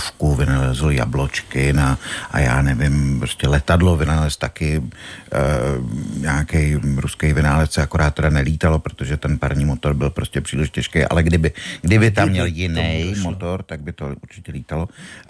cukrovku, vynalezl jabločky a já nevím, prostě letadlo vynalez taky nějaký ruský vynálezce, akorát teda nelítalo, protože ten parní motor byl prostě příliš těžký, ale kdyby tam měl jiný motor, tak by to určitě lítalo.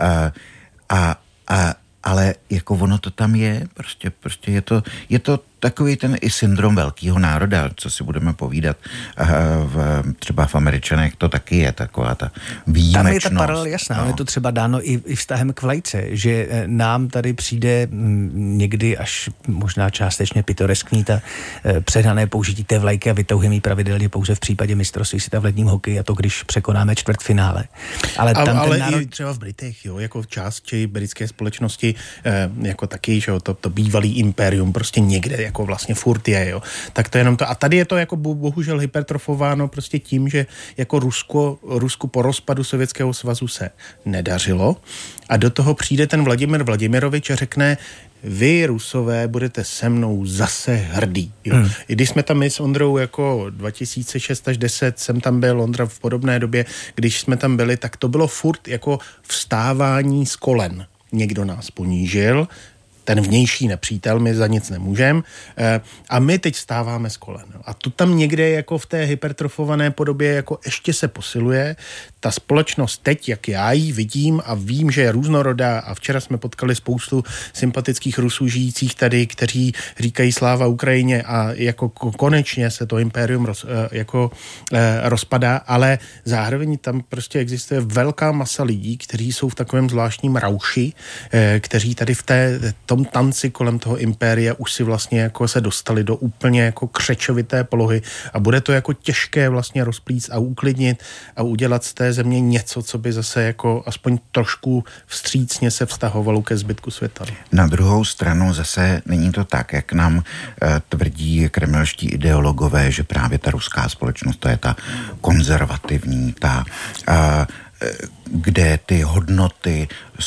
Ale jako ono to tam je, prostě je to takový ten i syndrom velkého národa, co si budeme povídat. Třeba v Američanech to taky je taková ta výjimečnost. Tam je ta paralela jasná, no. Je to třeba dáno i vztahem k vlajce, že nám tady přijde někdy až možná částečně pitoreskní ta předané použití té vlajky a vytouhujeme pravidelně pouze v případě mistrovství světa v ledním hokeji, a to když překonáme čtvrtfinále. Ale národ... i třeba v Britech, jo, jako části britské společnosti, jako taky, že jo, to bývalý impérium prostě někde jako vlastně furt je, jo. Tak to je jenom to. A tady je to jako bohužel hypertrofováno prostě tím, že jako Rusku po rozpadu Sovětského svazu se nedařilo a do toho přijde ten Vladimir Vladimirovič a řekne: vy, Rusové, budete se mnou zase hrdý. Jo. I když jsme tam my s Ondrou jako 2006 až 10 jsem tam byl, Ondra v podobné době, když jsme tam byli, tak to bylo furt jako vstávání z kolen. Někdo nás ponížil, ten vnější nepřítel, my za nic nemůžeme. A my teď stáváme z kolen. A to tam někde jako v té hypertrofované podobě jako ještě se posiluje. Ta společnost teď, jak já ji vidím a vím, že je různorodá, a včera jsme potkali spoustu sympatických Rusů žijících tady, kteří říkají sláva Ukrajině, a jako konečně se to impérium rozpadá, ale zároveň tam prostě existuje velká masa lidí, kteří jsou v takovém zvláštním rauši, kteří tady v tom tanci kolem toho impéria už si vlastně jako se dostali do úplně jako křečovité polohy a bude to jako těžké vlastně rozplíct a uklidnit a udělat z té země něco, co by zase jako aspoň trošku vstřícně se vztahovalo ke zbytku světa. Na druhou stranu zase není to tak, jak nám tvrdí kremelští ideologové, že právě ta ruská společnost, to je ta konzervativní, ta kde ty hodnoty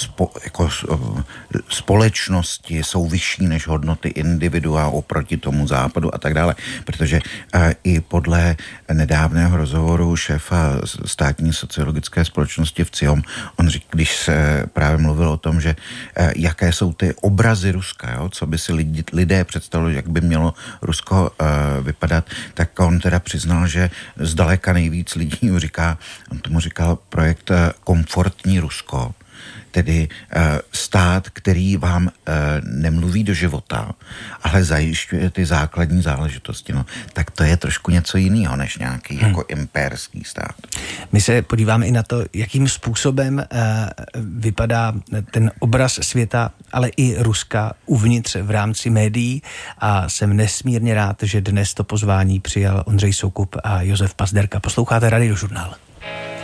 společnosti jsou vyšší než hodnoty individua oproti tomu západu a tak dále. Protože i podle nedávného rozhovoru šéfa státní sociologické společnosti v CIOM, on říká, když se právě mluvil o tom, že jaké jsou ty obrazy Ruska, jo, co by si lidé představili, jak by mělo Rusko vypadat, tak on teda přiznal, že zdaleka nejvíc lidí on tomu říkal projekt Komfortní Rusko, tedy stát, který vám nemluví do života, ale zajišťuje ty základní záležitosti. No, tak to je trošku něco jiného, než nějaký jako impérský stát. My se podíváme i na to, jakým způsobem vypadá ten obraz světa, ale i Ruska uvnitř v rámci médií, a jsem nesmírně rád, že dnes to pozvání přijal Ondřej Soukup a Josef Pazderka. Posloucháte Radiožurnál.